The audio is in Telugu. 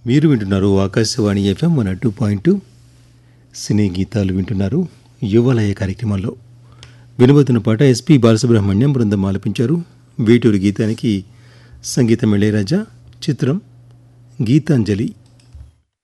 మీరు వింటున్నారు ఆకాశవాణి ఎఫ్ఎం 102.2 సినీ గీతాలు వింటున్నారు యువలయ కార్యక్రమంలో. వినబోతున్న పాట ఎస్పి బాలసుబ్రహ్మణ్యం బృందం ఆలపించారు. వేటూరి గీతానికి సంగీతం ఇళయరాజా, చిత్రం గీతాంజలి.